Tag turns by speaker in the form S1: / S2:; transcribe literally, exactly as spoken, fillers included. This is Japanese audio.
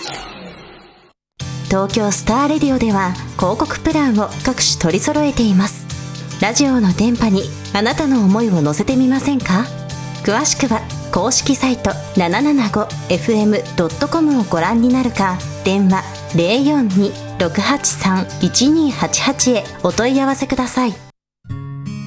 S1: 東京スターレディオでは広告プランを各種取り揃えています。ラジオの電波にあなたの思いを乗せてみませんか？詳しくは公式サイト ななななごエフエムドットコム をご覧になるか、電話 ゼロよんに ろくはちさん いちにーはちはち へお問い合わせください。